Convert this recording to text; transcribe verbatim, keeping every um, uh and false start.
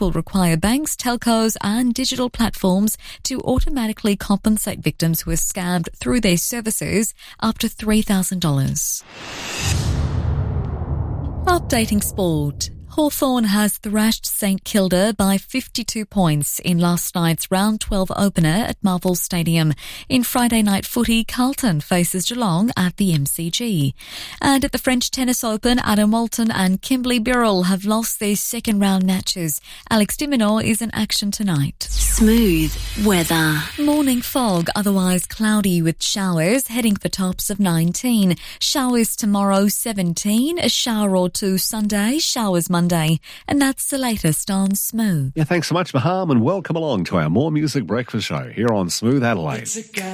will require banks, telcos and digital platforms to automatically compensate victims who are scammed through their services up to three thousand dollars. Updating sport. Hawthorn has thrashed St Kilda by fifty-two points in last night's round twelve opener at Marvel Stadium. In Friday night footy, Carlton faces Geelong at the M C G. And at the French Tennis Open, Adam Walton and Kimberly Birrell have lost their second round matches. Alex de Minaur is in action tonight. Smooth weather. Morning fog, otherwise cloudy with showers, heading for tops of nineteen. Showers tomorrow, seventeen. A shower or two Sunday, showers Monday. Monday. And that's the latest on Smooth. Yeah, thanks so much, Maham, and welcome along to our More Music Breakfast Show here on Smooth Adelaide.